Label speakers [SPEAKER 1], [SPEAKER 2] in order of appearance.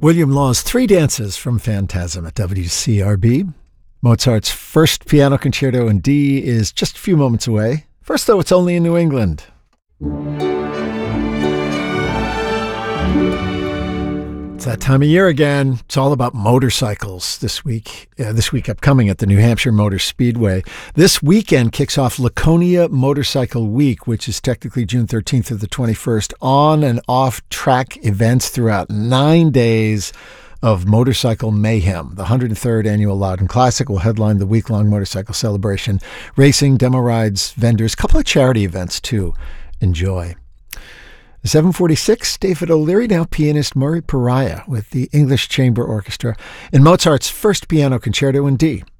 [SPEAKER 1] William Law's Three Dances from Phantasm at WCRB. Mozart's first piano concerto in D is just a few moments away. First, though, it's only in New England. It's that time of year again. It's all about motorcycles this week. Upcoming at the New Hampshire Motor Speedway. This weekend kicks off Laconia Motorcycle Week, which is technically June 13th through the 21st. On and off track events throughout 9 days of motorcycle mayhem. The 103rd Annual Loudon Classic will headline the week-long motorcycle celebration. Racing, demo rides, vendors, a couple of charity events too. Enjoy. 7:46, David O'Leary, now pianist Murray Pariah with the English Chamber Orchestra in Mozart's first piano concerto in D.